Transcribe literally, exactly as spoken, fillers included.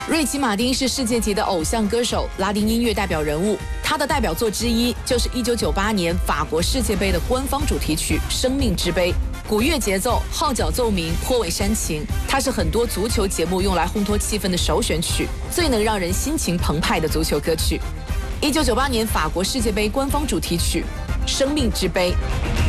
瑞奇·马丁是世界级的偶像歌手、拉丁音乐代表人物。他的代表作之一就是一九九八年法国世界杯的官方主题曲《生命之杯》，鼓乐节奏、号角奏鸣，颇为煽情。它是很多足球节目用来烘托气氛的首选曲，最能让人心情澎湃的足球歌曲。一九九八年法国世界杯官方主题曲《生命之杯》。